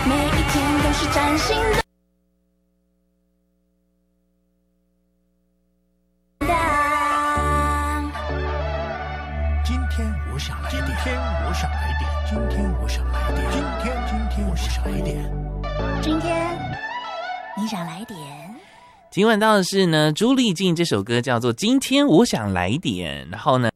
每一天都是崭新的。 今天我想来点，今天我想来点，今天我想来点，今天我想来点， 今天你想来点？ 今晚到的是呢，朱丽静这首歌叫做《今天我想来点》，然后呢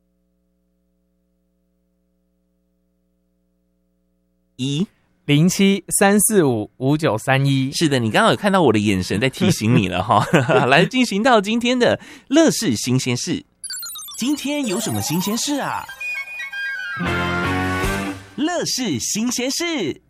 0734559931。 是的，你刚刚有看到我的眼神在提醒你了哈。来进行到今天的乐事新鲜事，今天有什么新鲜事啊？乐事新鲜事。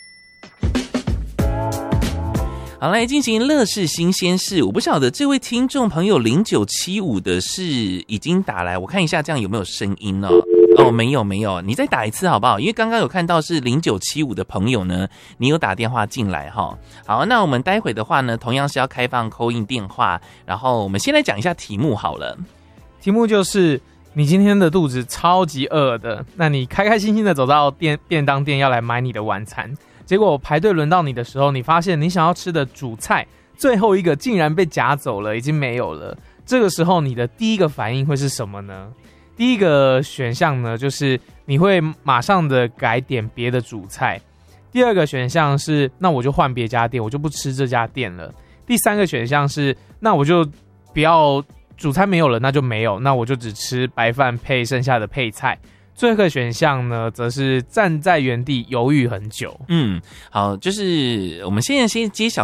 好，来进行乐事新鲜事。我不晓得这位听众朋友0975的是已经打来，我看一下这样有没有声音哦。哦，没有，你再打一次好不好？因为刚刚有看到是0975的朋友呢，你有打电话进来哈。好，那我们待会的话呢，同样是要开放 call in 电话，然后我们先来讲一下题目好了。 题目就是你今天的肚子超级饿的，那你开开心心的走到便当店要来买你的晚餐，结果排队轮到你的时候，你发现你想要吃的主菜最后一个竟然被夹走了，已经没有了。这个时候你的第一个反应会是什么呢？第一个选项呢，就是你会马上的改点别的主菜。第二个选项是，那我就换别家店，我就不吃这家店了。第三个选项是，那我就不要主餐没有了，那就没有，那我就只吃白饭配剩下的配菜。最后一个选项呢，则是站在原地犹豫很久。 好，就是我们现在先揭晓。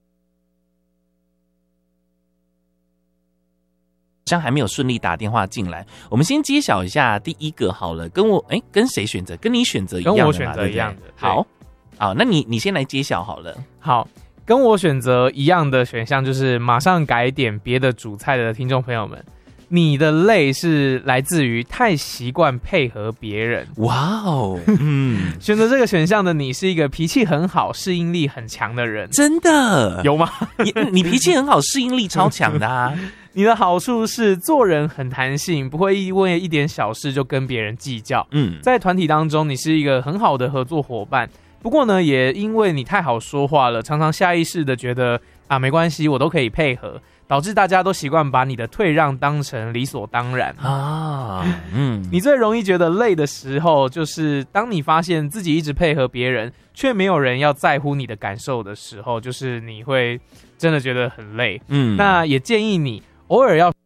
好像还没有顺利打电话进来，我们先揭晓一下第一个好了。跟谁选择？跟你选择一样的嘛， 跟我选择一样的。 好，那你先来揭晓好了。 好，跟我选择一样的选项就是马上改点别的主菜的听众朋友们，你的累是来自于太习惯配合别人。 哇哦， 选择这个选项的你是一个脾气很好、适应力很强的人。 真的有吗？ 你脾气很好，适应力超强的啊。 你的好处是做人很弹性，不会因为一点小事就跟别人计较。在团体当中，你是一个很好的合作伙伴。不过呢，也因为你太好说话了，常常下意识的觉得没关系，我都可以配合，导致大家都习惯把你的退让当成理所当然啊。你最容易觉得累的时候，就是当你发现自己一直配合别人，却没有人要在乎你的感受的时候，就是你会真的觉得很累。那也建议你偶尔要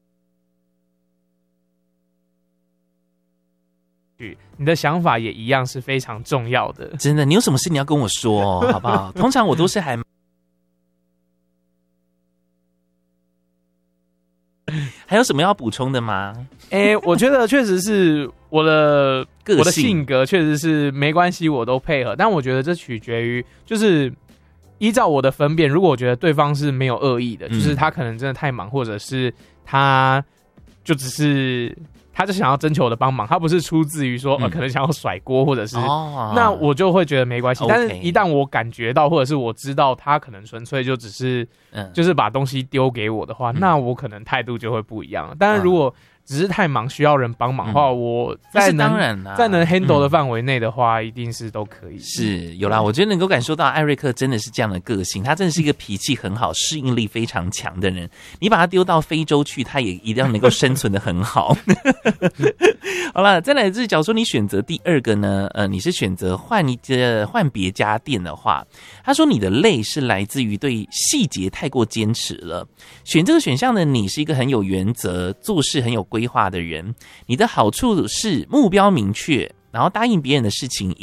你的想法也一样是非常重要的。 真的，你有什么事你要跟我说好不好？通常我都是还有什么要补充的吗？ 我觉得确实是我的性格确实是没关系，我都配合。但我觉得这取决于就是依照我的分辨，如果我觉得对方是没有恶意的，就是他可能真的太忙，或者是他就想要征求我的帮忙，他不是出自于说可能想要甩锅，或者是那我就会觉得没关系。但是一旦我感觉到，或者是我知道他可能纯粹就只是就是把东西丢给我的话，那我可能态度就会不一样了。当然如果只是太忙需要人帮忙的话，我在能 handle 的范围内的话，一定是都可以。 是有啦，我觉得能够感受到艾瑞克真的是这样的个性，他真的是一个脾气很好、适应力非常强的人。你把他丢到非洲去，他也一样能够生存得很好。好了，再来是假如说你选择第二个呢，你是选择换别家店的话，他说你的累是来自于对细节太过坚持了。选这个选项的你是一个很有原则、做事很有规划的人，你的好处是目标明确，然后答应别人的事情